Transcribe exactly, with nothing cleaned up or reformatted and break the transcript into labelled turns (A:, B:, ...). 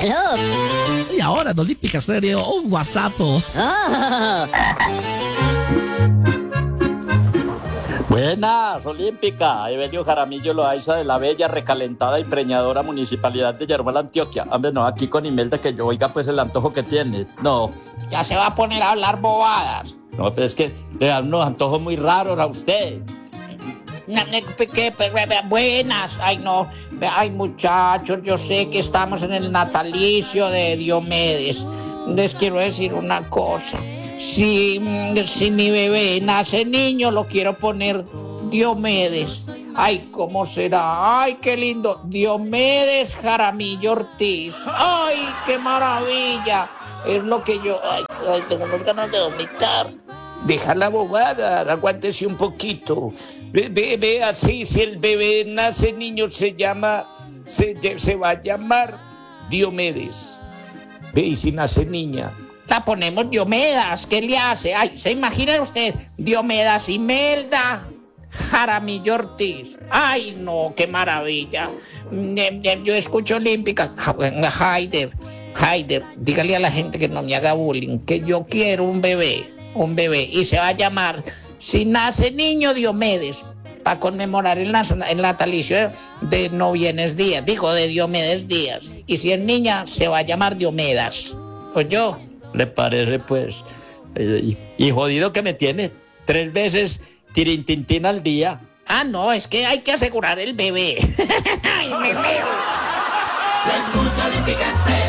A: Aló.
B: Y ahora en Olímpica Estéreo, un WhatsApp.
A: Oh.
C: Buenas, Olímpica. Evelio Jaramillo Loaiza de la bella, recalentada y preñadora municipalidad de Yeruel, Antioquia. Hombre, no, aquí con Imelda que yo oiga pues el antojo que tiene. No.
D: Ya se va a poner a hablar bobadas.
C: No, pero es que le dan unos antojos muy raros a usted.
D: No, no, ¿qué? Buenas. Ay, no. Ay, muchachos, yo sé que estamos en el natalicio de Diomedes. Les quiero decir una cosa. Si, si mi bebé nace niño, lo quiero poner Diomedes. Ay, ¿cómo será? Ay, qué lindo. Diomedes Jaramillo Ortiz. Ay, qué maravilla. Es lo que yo... Ay, ay, tengo unas ganas de vomitar.
C: Deja la bobada, aguántese un poquito. Ve, ve, ve así, si el bebé nace niño se llama, se, se va a llamar Diomedes. Ve, y si nace niña.
D: La ponemos Diomedas, ¿qué le hace? Ay, ¿se imagina usted? Diomedas Imelda Jaramillo Ortiz. Ay, no, qué maravilla. Yo escucho Olímpica. Haider, Haider, dígale a la gente que no me haga bullying, que yo quiero un bebé. Un bebé, y se va a llamar, si nace niño, Diomedes, para conmemorar el, el natalicio de No Vienes Díaz, digo, de Diomedes Díaz. Y si es niña, se va a llamar Diomedas. Pues yo.
C: ¿Le parece, pues? Y, y jodido que me tiene. Tres veces tirintintín al día.
D: Ah, no, es que hay que asegurar el bebé. Ay, me veo.